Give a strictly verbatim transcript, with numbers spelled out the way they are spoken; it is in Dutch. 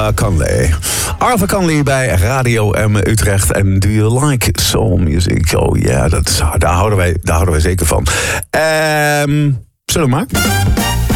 Arthur Conley. Arthur Conley bij Radio M Utrecht. En do you like soul music? Oh ja, yeah, daar, houden wij, daar houden wij zeker van. Um, zullen we maar?